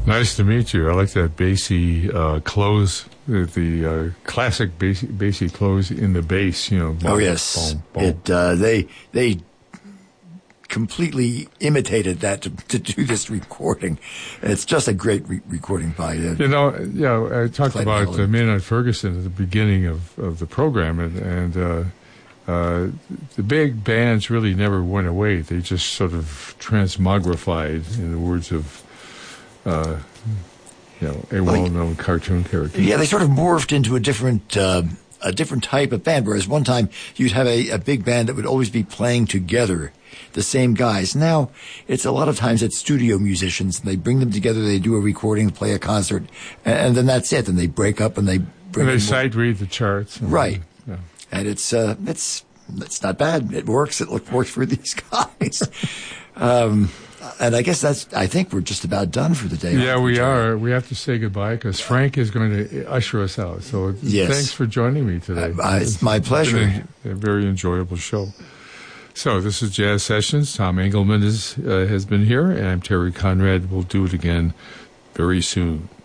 Nice to meet you. I like that bassy close, the classic bassy close in the bass. Boom, oh yes, boom, boom. They completely imitated that to do this recording. It's just a great recording by I talked Clyde about Howland. Maynard Ferguson at the beginning of the program, and the big bands really never went away. They just sort of transmogrified, in the words of a well-known cartoon character. Yeah, they sort of morphed into a different type of band. Whereas one time you'd have a big band that would always be playing together, the same guys. Now it's a lot of times it's studio musicians, and they bring them together. They do a recording, play a concert, and then that's it. And they break up and they bring. And they sight read the charts, right? Yeah. And it's not bad. It works. It works for these guys. And I guess I think we're just about done for the day. Yeah, we are. We have to say goodbye because Frank is going to usher us out. So Thanks for joining me today. It's my pleasure. A very enjoyable show. So this is Jazz Sessions. Tom Engelman has been here, and I'm Terry Conrad. We'll do it again very soon.